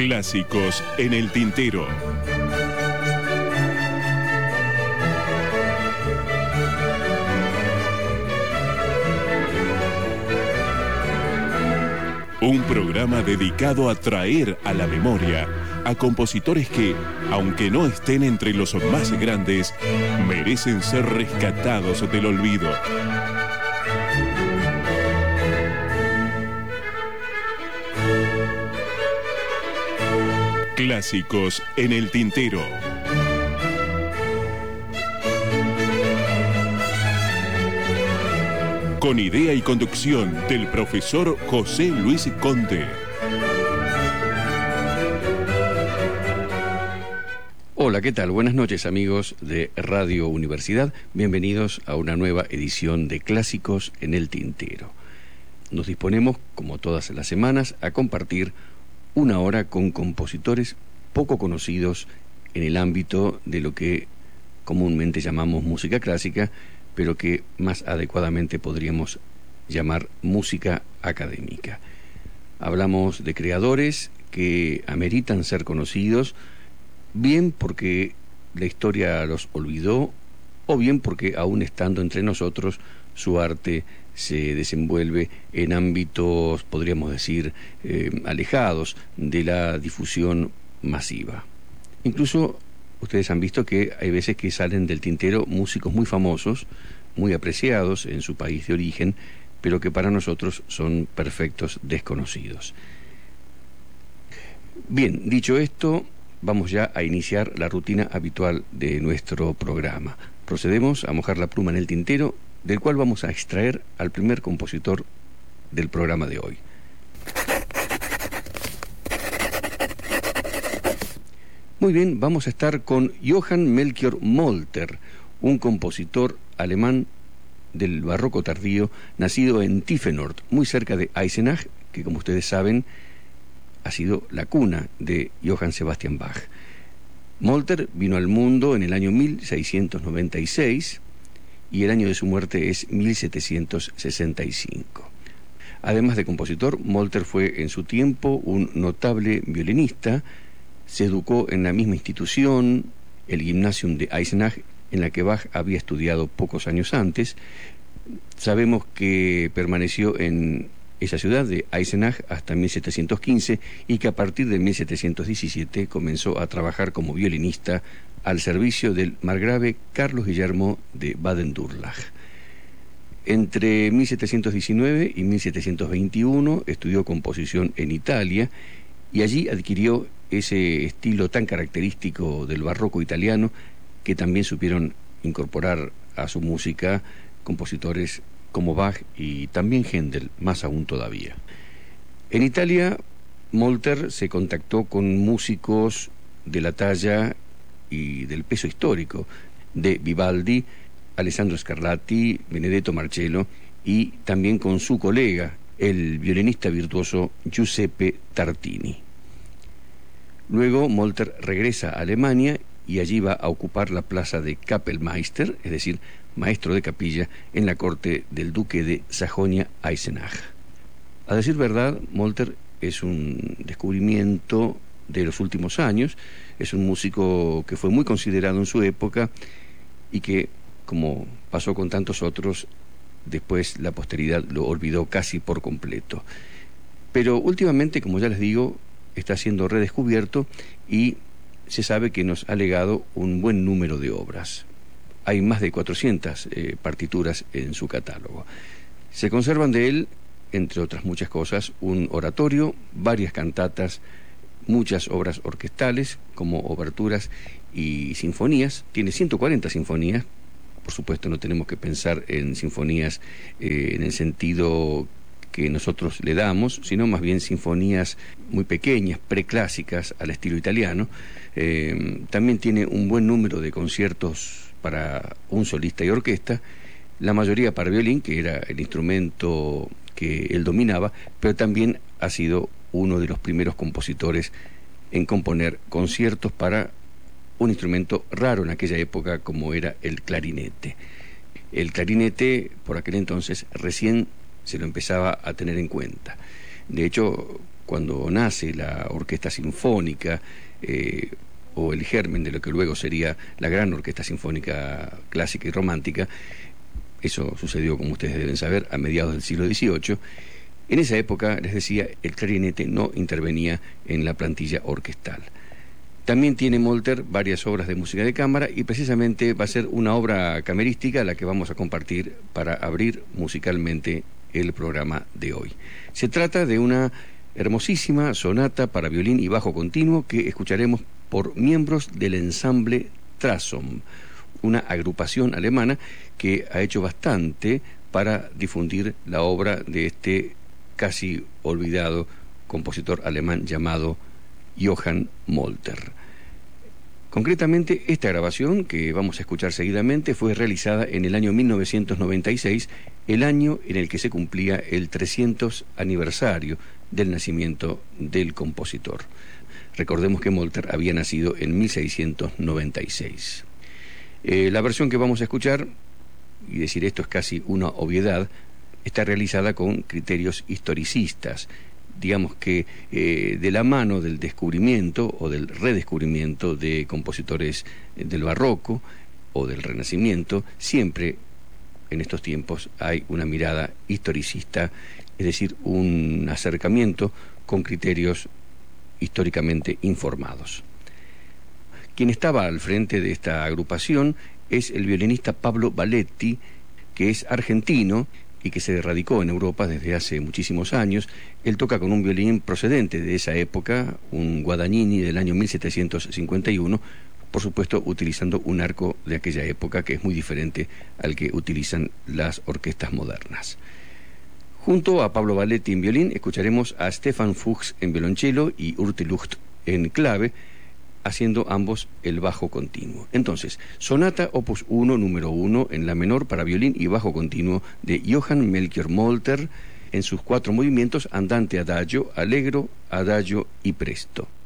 Clásicos en el tintero. Un programa dedicado a traer a la memoria a compositores que, aunque no estén entre los más grandes, merecen ser rescatados del olvido. Clásicos en el tintero. Con idea y conducción del profesor José Luis Conte. Hola, ¿qué tal? Buenas noches, amigos de Radio Universidad. Bienvenidos a una nueva edición de Clásicos en el tintero. Nos disponemos, como todas las semanas, a compartir una hora con compositores poco conocidos en el ámbito de lo que comúnmente llamamos música clásica, pero que más adecuadamente podríamos llamar música académica. Hablamos de creadores que ameritan ser conocidos, bien porque la historia los olvidó, o bien porque aún estando entre nosotros, su arte se desenvuelve en ámbitos, podríamos decir, alejados de la difusión masiva. Incluso ustedes han visto que hay veces que salen del tintero músicos muy famosos, muy apreciados en su país de origen, pero que para nosotros son perfectos desconocidos. Bien, dicho esto, vamos ya a iniciar la rutina habitual de nuestro programa. Procedemos a mojar la pluma en el tintero, del cual vamos a extraer al primer compositor del programa de hoy. Muy bien, vamos a estar con Johann Melchior Molter, un compositor alemán del barroco tardío, nacido en Tiefenort, muy cerca de Eisenach, que como ustedes saben ha sido la cuna de Johann Sebastian Bach. Molter vino al mundo en el año 1696 y el año de su muerte es 1765. Además de compositor, Molter fue en su tiempo un notable violinista. Se educó en la misma institución, el Gymnasium de Eisenach, en la que Bach había estudiado pocos años antes. Sabemos que permaneció en esa ciudad de Eisenach hasta 1715 y que a partir de 1717 comenzó a trabajar como violinista al servicio del margrave Carlos Guillermo de Baden-Durlach. Entre 1719 y 1721 estudió composición en Italia y allí adquirió ese estilo tan característico del barroco italiano que también supieron incorporar a su música compositores como Bach y también Händel, más aún todavía. En Italia, Molter se contactó con músicos de la talla y del peso histórico de Vivaldi, Alessandro Scarlatti, Benedetto Marcello y también con su colega, el violinista virtuoso Giuseppe Tartini. Luego Molter regresa a Alemania y allí va a ocupar la plaza de Kapellmeister, es decir, maestro de capilla, en la corte del duque de Sajonia-Eisenach. A decir verdad, Molter es un descubrimiento de los últimos años, es un músico que fue muy considerado en su época y que, como pasó con tantos otros, después la posteridad lo olvidó casi por completo. Pero últimamente, como ya les digo, está siendo redescubierto y se sabe que nos ha legado un buen número de obras. Hay más de 400 partituras en su catálogo. Se conservan de él, entre otras muchas cosas, un oratorio, varias cantatas, muchas obras orquestales, como oberturas y sinfonías. Tiene 140 sinfonías. Por supuesto, no tenemos que pensar en sinfonías en el sentido que nosotros le damos, sino más bien sinfonías muy pequeñas, preclásicas, al estilo italiano. También tiene un buen número de conciertos para un solista y orquesta, la mayoría para violín, que era el instrumento que él dominaba, pero también ha sido uno de los primeros compositores en componer conciertos para un instrumento raro en aquella época como era el clarinete. El clarinete, por aquel entonces, recién se lo empezaba a tener en cuenta. De hecho, cuando nace la Orquesta Sinfónica, o el germen de lo que luego sería la gran Orquesta Sinfónica Clásica y Romántica. Eso sucedió, como ustedes deben saber, a mediados del siglo XVIII. En esa época, les decía, el clarinete no intervenía en la plantilla orquestal. También tiene Molter varias obras de música de cámara, y precisamente va a ser una obra camerística la que vamos a compartir para abrir musicalmente el programa de hoy. Se trata de una hermosísima sonata para violín y bajo continuo que escucharemos por miembros del ensamble Trasom, una agrupación alemana que ha hecho bastante para difundir la obra de este casi olvidado compositor alemán llamado Johann Molter. Concretamente, esta grabación que vamos a escuchar seguidamente fue realizada en el año 1996, el año en el que se cumplía el 300 aniversario del nacimiento del compositor. Recordemos que Molter había nacido en 1696. La versión que vamos a escuchar, y decir esto es casi una obviedad, está realizada con criterios historicistas. Digamos que de la mano del descubrimiento o del redescubrimiento de compositores del barroco o del renacimiento, siempre en estos tiempos hay una mirada historicista, es decir, un acercamiento con criterios históricamente informados. Quien estaba al frente de esta agrupación es el violinista Pablo Valetti, que es argentino y que se radicó en Europa desde hace muchísimos años. Él toca con un violín procedente de esa época, un Guadagnini del año 1751, por supuesto utilizando un arco de aquella época que es muy diferente al que utilizan las orquestas modernas. Junto a Pablo Valetti en violín escucharemos a Stefan Fuchs en violonchelo y Urte Lucht en clave, haciendo ambos el bajo continuo. Entonces, sonata opus 1, número 1, en la menor para violín y bajo continuo de Johann Melchior Molter, en sus 4 movimientos: andante, adagio, allegro, adagio y presto.